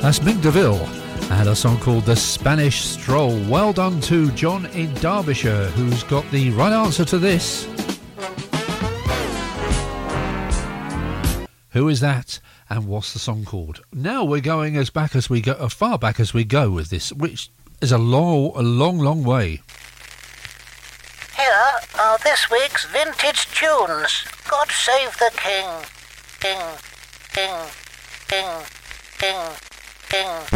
That's Mick DeVille and a song called The Spanish Stroll. Well done to John in Derbyshire, who's got the right answer to this. Who is that and what's the song called? Now we're going as far back as we go with this, which is a long way. Here are this week's vintage tunes. God save the King. King, King, King, King, King.